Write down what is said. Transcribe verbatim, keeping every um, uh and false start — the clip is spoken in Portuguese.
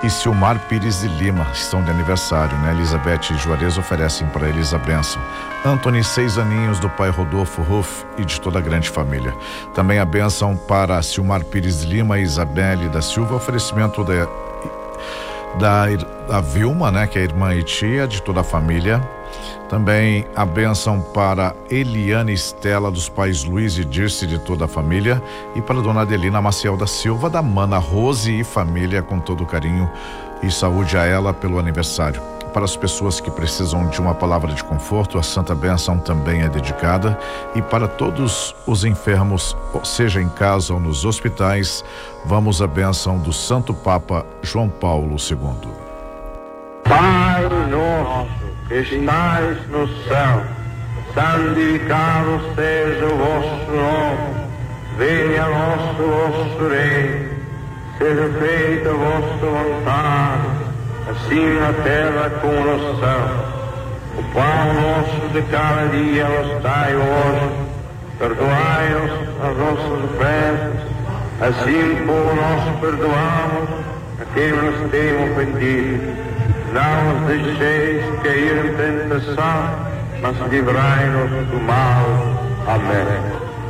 e Silmar Pires de Lima estão de aniversário, né? Elizabeth e Juarez oferecem para eles a bênção. Antony, seis aninhos, do pai Rodolfo Ruff e de toda a grande família. Também a bênção para Silmar Pires de Lima e Isabelle da Silva, oferecimento da, da, da Vilma, né? Que é a irmã e tia de toda a família. Também a bênção para Eliane Estela, dos pais Luiz e Dirce, de toda a família, e para Dona Adelina Maciel da Silva, da Mana Rose e família, com todo carinho e saúde a ela pelo aniversário. Para as pessoas que precisam de uma palavra de conforto, a Santa Bênção também é dedicada, e para todos os enfermos, seja em casa ou nos hospitais, vamos à bênção do Santo Papa João Paulo segundo. Pai nosso que estais no céu, santificado seja o vosso nome, venha a nosso vosso reino, seja feita a vossa vontade, assim na terra como no céu. O pão nosso de cada dia nos dai hoje, perdoai-nos as nossas ofensas, assim como nós perdoamos a quem nos tem ofendido. Não nos deixeis cair em tentação, mas livrai-nos do mal. Amém.